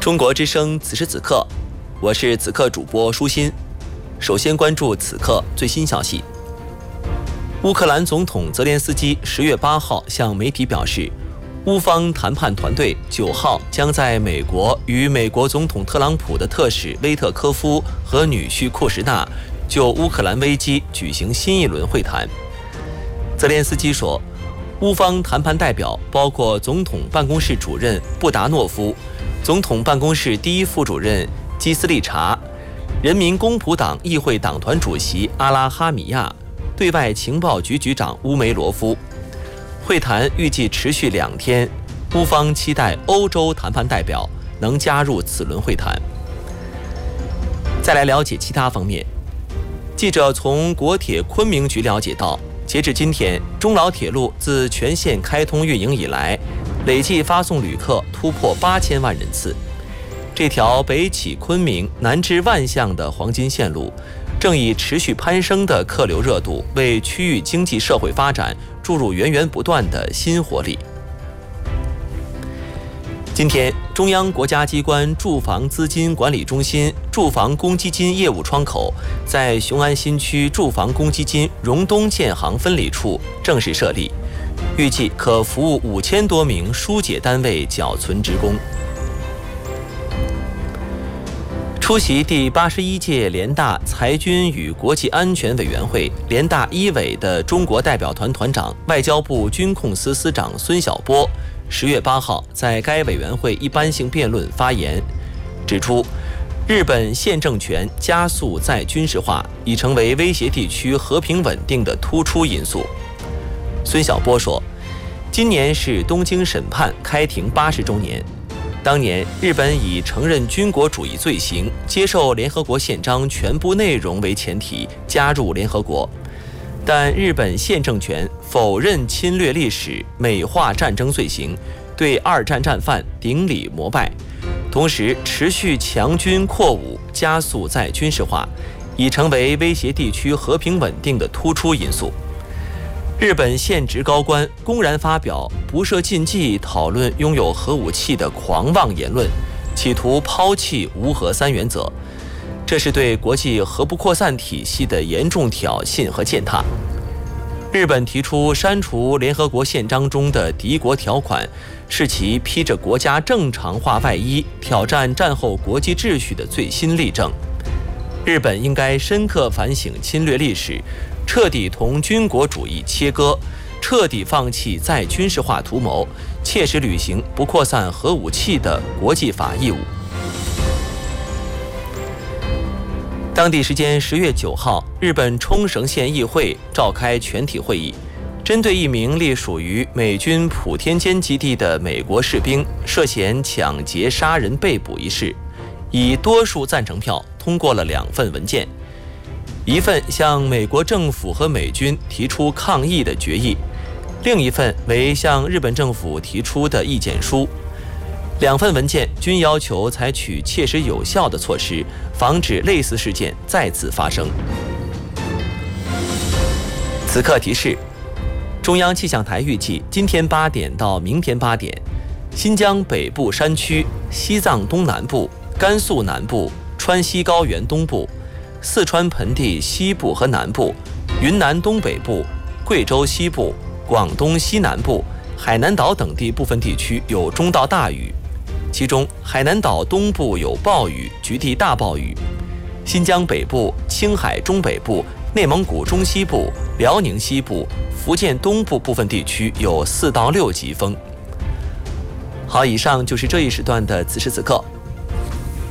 中国之声此时此刻，我是此刻主播舒心。首先关注此刻最新消息。乌克兰总统泽连斯基10月8号向媒体表示，乌方谈判团队9号将在美国与美国总统特朗普的特使威特科夫和女婿库什纳就乌克兰危机举行新一轮会谈。泽连斯基说，乌方谈判代表包括总统办公室主任布达诺夫、总统办公室第一副主任基斯利查、人民公仆党议会党团主席阿拉哈米亚、对外情报局局长乌梅罗夫。会谈预计持续2天，乌方期待欧洲谈判代表能加入此轮会谈。再来了解其他方面，记者从国铁昆明局了解到，截至今天，中老铁路自全线开通运营以来，累计发送旅客突破8000万人次。这条北起昆明、南至万象的黄金线路，正以持续攀升的客流热度，为区域经济社会发展注入源源不断的新活力。今天，中央国家机关住房资金管理中心住房公积金业务窗口在雄安新区住房公积金荣东建行分理处正式设立，预计可服务5000多名疏解单位缴存职工。出席第81届联大裁军与国际安全委员会联大一委的中国代表团团长、外交部军控司司长孙晓波10月8号在该委员会一般性辩论发言，指出，日本现政权加速再军事化已成为威胁地区和平稳定的突出因素。孙晓波说，今年是东京审判开庭80周年。当年，日本以承认军国主义罪行、接受联合国宪章全部内容为前提加入联合国，但日本现政权否认侵略历史、美化战争罪行，对二战战犯顶礼膜拜，同时持续强军扩武，加速再军事化，已成为威胁地区和平稳定的突出因素。日本现职高官公然发表不设禁忌讨论拥有核武器的狂妄言论，企图抛弃无核3原则，这是对国际核不扩散体系的严重挑衅和践踏。日本提出删除联合国宪章中的敌国条款，是其披着国家正常化外衣挑战战后国际秩序的最新例证。日本应该深刻反省侵略历史，彻底同军国主义切割，彻底放弃再军事化图谋，切实履行不扩散核武器的国际法义务。当地时间10月9号，日本冲绳县议会召开全体会议，针对一名隶属于美军普天间基地的美国士兵涉嫌抢劫杀人被捕一事，以多数赞成票通过了2份文件，一份向美国政府和美军提出抗议的决议，另一份为向日本政府提出的意见书。2份文件均要求采取切实有效的措施，防止类似事件再次发生。此刻提示：中央气象台预计今天8点到明天8点，新疆北部山区、西藏东南部、甘肃南部、川西高原东部、四川盆地西部和南部、云南东北部、贵州西部、广东西南部、海南岛等地部分地区有中到大雨，其中海南岛东部有暴雨，局地大暴雨；新疆北部、青海中北部、内蒙古中西部、辽宁西部、福建东部部分地区有4到6级风。好，以上就是这一时段的此时此刻。